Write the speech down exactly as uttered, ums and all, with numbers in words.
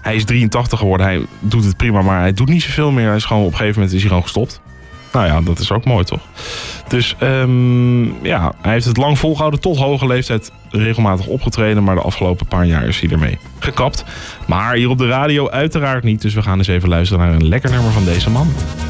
Hij is drieëntachtig geworden. Hij doet het prima, maar hij doet niet zoveel meer. Hij is gewoon, op een gegeven moment is hij gewoon gestopt. Nou ja, dat is ook mooi, toch? Dus um, ja, hij heeft het lang volgehouden. Tot hoge leeftijd regelmatig opgetreden. Maar de afgelopen paar jaar is hij ermee gekapt. Maar hier op de radio uiteraard niet. Dus we gaan eens even luisteren naar een lekker nummer van deze man.